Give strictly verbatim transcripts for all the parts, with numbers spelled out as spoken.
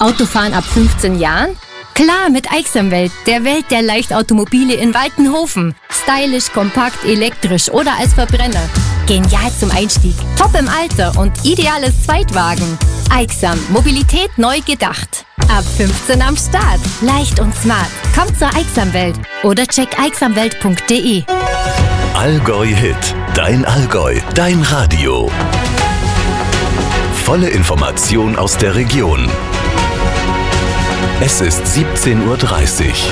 Autofahren ab fünfzehn Jahren? Klar, mit Aixamwelt, der Welt der Leichtautomobile in Waltenhofen. Stylisch, kompakt, elektrisch oder als Verbrenner. Genial zum Einstieg, top im Alter und ideales Zweitwagen. Aixam, Mobilität neu gedacht. Ab fünfzehn am Start. Leicht und smart. Kommt zur Aixamwelt oder check aixamwelt punkt de. Allgäu Hit. Dein Allgäu. Dein Radio. Volle Information aus der Region. Es ist siebzehn Uhr dreißig.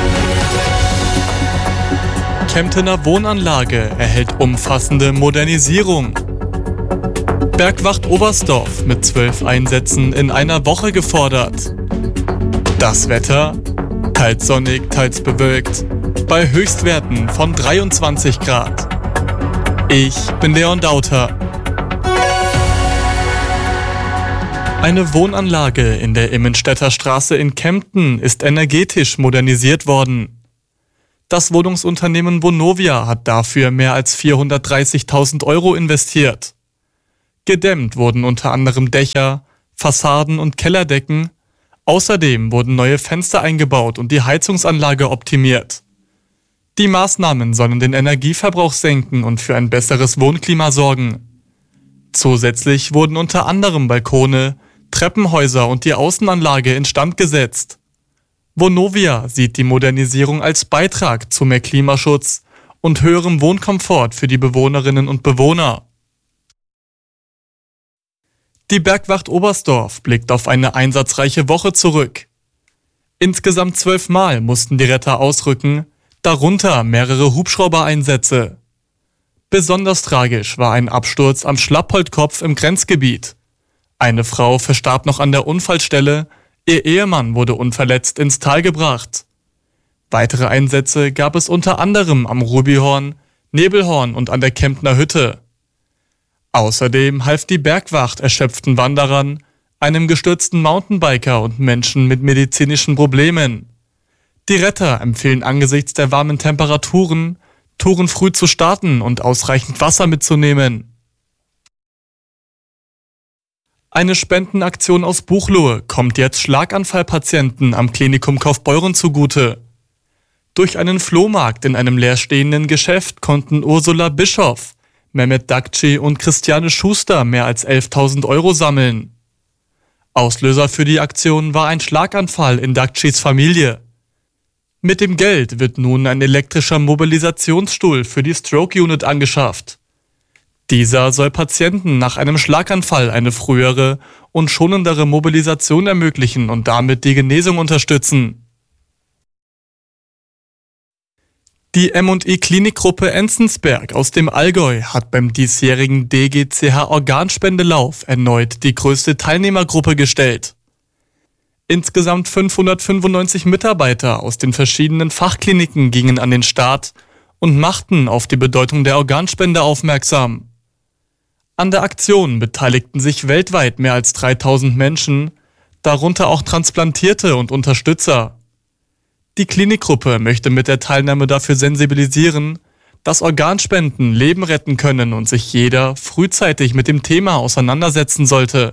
Kemptener Wohnanlage erhält umfassende Modernisierung. Bergwacht Oberstdorf mit zwölf Einsätzen in einer Woche gefordert. Das Wetter? Teils sonnig, teils bewölkt. Bei Höchstwerten von dreiundzwanzig Grad. Ich bin Leon Dauter. Eine Wohnanlage in der Immenstädter Straße in Kempten ist energetisch modernisiert worden. Das Wohnungsunternehmen Vonovia hat dafür mehr als vierhundertdreißigtausend Euro investiert. Gedämmt wurden unter anderem Dächer, Fassaden und Kellerdecken. Außerdem wurden neue Fenster eingebaut und die Heizungsanlage optimiert. Die Maßnahmen sollen den Energieverbrauch senken und für ein besseres Wohnklima sorgen. Zusätzlich wurden unter anderem Balkone, Treppenhäuser und die Außenanlage instand gesetzt. Vonovia sieht die Modernisierung als Beitrag zu mehr Klimaschutz und höherem Wohnkomfort für die Bewohnerinnen und Bewohner. Die Bergwacht Oberstdorf blickt auf eine einsatzreiche Woche zurück. Insgesamt zwölfmal mussten die Retter ausrücken, darunter mehrere Hubschraubereinsätze. Besonders tragisch war ein Absturz am Schlappholdkopf im Grenzgebiet. Eine Frau verstarb noch an der Unfallstelle, ihr Ehemann wurde unverletzt ins Tal gebracht. Weitere Einsätze gab es unter anderem am Rubihorn, Nebelhorn und an der Kemptner Hütte. Außerdem half die Bergwacht erschöpften Wanderern, einem gestürzten Mountainbiker und Menschen mit medizinischen Problemen. Die Retter empfehlen angesichts der warmen Temperaturen, Touren früh zu starten und ausreichend Wasser mitzunehmen. Eine Spendenaktion aus Buchloe kommt jetzt Schlaganfallpatienten am Klinikum Kaufbeuren zugute. Durch einen Flohmarkt in einem leerstehenden Geschäft konnten Ursula Bischoff, Mehmet Dakci und Christiane Schuster mehr als elftausend Euro sammeln. Auslöser für die Aktion war ein Schlaganfall in Dakcis Familie. Mit dem Geld wird nun ein elektrischer Mobilisationsstuhl für die Stroke Unit angeschafft. Dieser soll Patienten nach einem Schlaganfall eine frühere und schonendere Mobilisation ermöglichen und damit die Genesung unterstützen. Die M und E Klinikgruppe Enzensberg aus dem Allgäu hat beim diesjährigen D G C H Organspendelauf erneut die größte Teilnehmergruppe gestellt. Insgesamt fünfhundertfünfundneunzig Mitarbeiter aus den verschiedenen Fachkliniken gingen an den Start und machten auf die Bedeutung der Organspende aufmerksam. An der Aktion beteiligten sich weltweit mehr als dreitausend Menschen, darunter auch Transplantierte und Unterstützer. Die Klinikgruppe möchte mit der Teilnahme dafür sensibilisieren, dass Organspenden Leben retten können und sich jeder frühzeitig mit dem Thema auseinandersetzen sollte.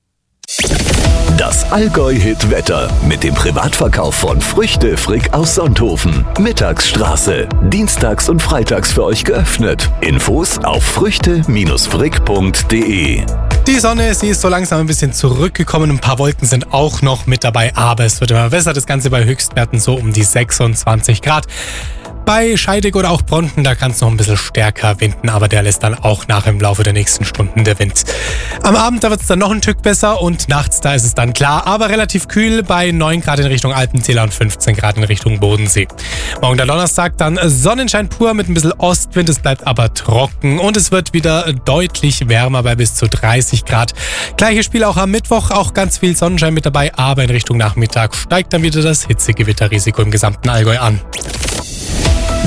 Das Allgäu-Hit-Wetter mit dem Privatverkauf von Früchte Frick aus Sonthofen. Mittagsstraße. Dienstags und freitags für euch geöffnet. Infos auf früchte frick punkt de. Die Sonne, sie ist so langsam ein bisschen zurückgekommen. Ein paar Wolken sind auch noch mit dabei, aber es wird immer besser. Das Ganze bei Höchstwerten so um die sechsundzwanzig Grad. Bei Scheidegg oder auch Bronten, da kann es noch ein bisschen stärker winden, aber der lässt dann auch nach im Laufe der nächsten Stunden der Wind. Am Abend, da wird es dann noch ein Stück besser und nachts, da ist es dann klar, aber relativ kühl bei neun Grad in Richtung Alpenzähler und fünfzehn Grad in Richtung Bodensee. Morgen der Donnerstag dann Sonnenschein pur mit ein bisschen Ostwind, es bleibt aber trocken und es wird wieder deutlich wärmer bei bis zu dreißig Grad. Gleiches Spiel auch am Mittwoch, auch ganz viel Sonnenschein mit dabei, aber in Richtung Nachmittag steigt dann wieder das Hitzegewitterrisiko im gesamten Allgäu an.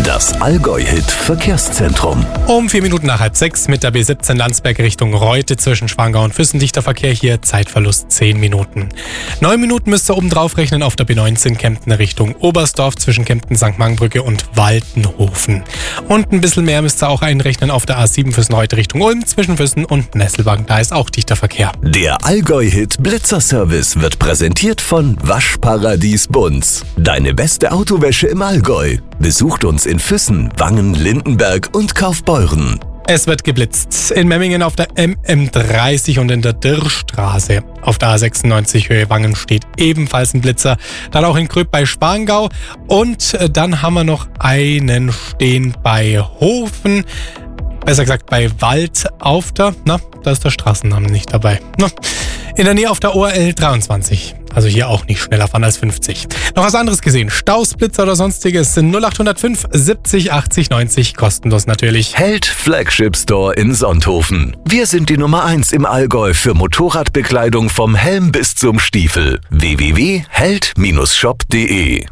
Das Allgäu-Hit Verkehrszentrum. Um vier Minuten nach halb sechs mit der B siebzehn Landsberg Richtung Reute zwischen Schwangau und Füssen. Dichter Verkehr hier, Zeitverlust zehn Minuten. Neun Minuten müsst ihr oben drauf rechnen auf der B neunzehn Kempten Richtung Oberstdorf zwischen Kempten, Sankt Margenbrücke und Waltenhofen. Und ein bisschen mehr müsst ihr auch einrechnen auf der A sieben Füssen-Reute Richtung Ulm zwischen Füssen und Nesselbank. Da ist auch dichter Verkehr. Der Allgäu-Hit Blitzerservice wird präsentiert von Waschparadies Bunz. Deine beste Autowäsche im Allgäu. Besucht uns in Füssen, Wangen, Lindenberg und Kaufbeuren. Es wird geblitzt. In Memmingen auf der M M dreißig und in der Dirrstraße. Auf der A sechsundneunzig Höhe Wangen steht ebenfalls ein Blitzer. Dann auch in Gröb bei Sparngau. Und dann haben wir noch einen stehen bei Hofen. Besser gesagt bei Wald auf der... Na, da ist der Straßennamen nicht dabei. Na, in der Nähe auf der O R L dreiundzwanzig. Also hier auch nicht schneller fahren als fünfzig. Noch was anderes gesehen? Staus, Blitzer oder sonstiges sind null acht null fünf siebzig achtzig neunzig, kostenlos natürlich. Held Flagship Store in Sonthofen. Wir sind die Nummer eins im Allgäu für Motorradbekleidung vom Helm bis zum Stiefel. w w w punkt held Bindestrich shop punkt de.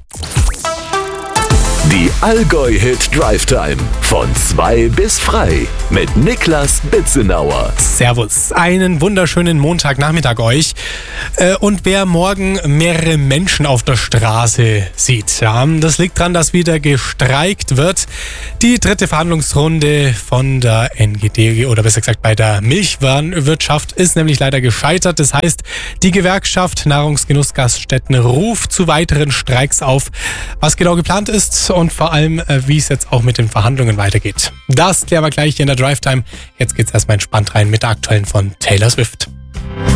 Die Allgäu-Hit Drive Time. Von zwei bis frei. Mit Niklas Bitzenauer. Servus. Einen wunderschönen Montagnachmittag euch. Und wer morgen mehrere Menschen auf der Straße sieht, ja, das liegt daran, dass wieder gestreikt wird. Die dritte Verhandlungsrunde von der N G D, oder besser gesagt bei der Milchwarenwirtschaft, ist nämlich leider gescheitert. Das heißt, die Gewerkschaft Nahrungsgenussgaststätten ruft zu weiteren Streiks auf. Was genau geplant ist und vor allem, wie es jetzt auch mit den Verhandlungen weitergeht. Das klären wir gleich hier in der Drive Time. Jetzt geht's erstmal entspannt rein mit der aktuellen von Taylor Swift.